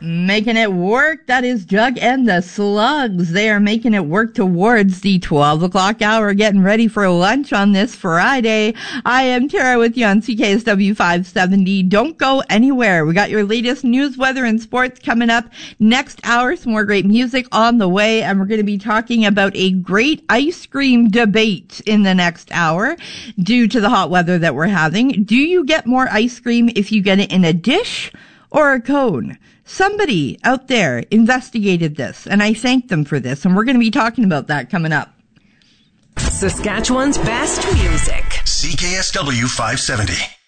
Making it work, that is Jug and the Slugs. They are making it work towards the 12 o'clock hour, getting ready for lunch on this Friday. I am Tara with you on CKSW 570. Don't go anywhere. We got your latest news, weather, and sports coming up next hour. Some more great music on the way, and we're going to be talking about a great ice cream debate in the next hour due to the hot weather that we're having. Do you get more ice cream if you get it in a dish or a cone? Somebody out there investigated this, and I thank them for this, and we're going to be talking about that coming up. Saskatchewan's best music. CKSW 570.